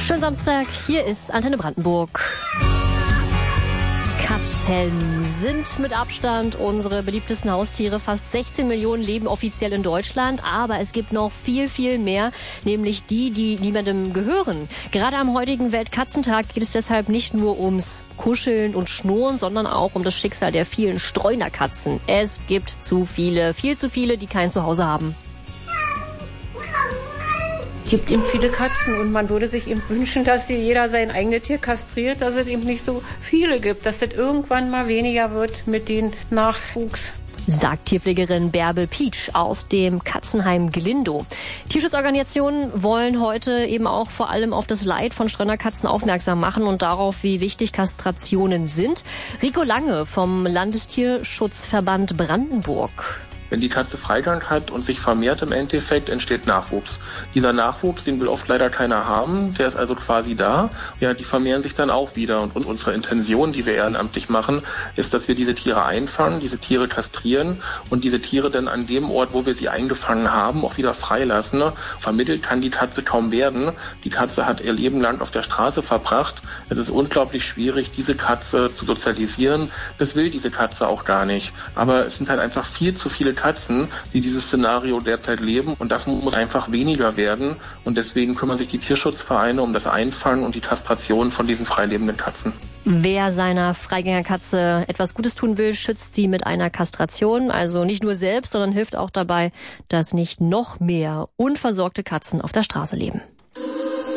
Schönen Samstag, hier ist Antenne Brandenburg. Katzen sind mit Abstand unsere beliebtesten Haustiere. Fast 16 Millionen leben offiziell in Deutschland, aber es gibt noch viel, viel mehr, nämlich die niemandem gehören. Gerade am heutigen Weltkatzentag geht es deshalb nicht nur ums Kuscheln und Schnurren, sondern auch um das Schicksal der vielen Streunerkatzen. Es gibt viel zu viele, die kein Zuhause haben. Es gibt eben viele Katzen und man würde sich eben wünschen, dass jeder sein eigenes Tier kastriert, dass es eben nicht so viele gibt, dass das irgendwann mal weniger wird mit dem Nachwuchs. Sagt Tierpflegerin Bärbel Pietsch aus dem Katzenheim Glindow. Tierschutzorganisationen wollen heute eben auch vor allem auf das Leid von Streunerkatzen aufmerksam machen und darauf, wie wichtig Kastrationen sind. Rico Lange vom Landestierschutzverband Brandenburg. Wenn die Katze Freigang hat und sich vermehrt, im Endeffekt entsteht Nachwuchs. Dieser Nachwuchs, den will oft leider keiner haben, der ist also quasi da. Ja, die vermehren sich dann auch wieder. Und unsere Intention, die wir ehrenamtlich machen, ist, dass wir diese Tiere einfangen, diese Tiere kastrieren und diese Tiere dann an dem Ort, wo wir sie eingefangen haben, auch wieder freilassen. Vermittelt kann die Katze kaum werden. Die Katze hat ihr Leben lang auf der Straße verbracht. Es ist unglaublich schwierig, diese Katze zu sozialisieren. Das will diese Katze auch gar nicht. Aber es sind halt einfach viel zu viele Katzen, die dieses Szenario derzeit leben, und das muss einfach weniger werden, und deswegen kümmern sich die Tierschutzvereine um das Einfangen und die Kastration von diesen freilebenden Katzen. Wer seiner Freigängerkatze etwas Gutes tun will, schützt sie mit einer Kastration, also nicht nur selbst, sondern hilft auch dabei, dass nicht noch mehr unversorgte Katzen auf der Straße leben.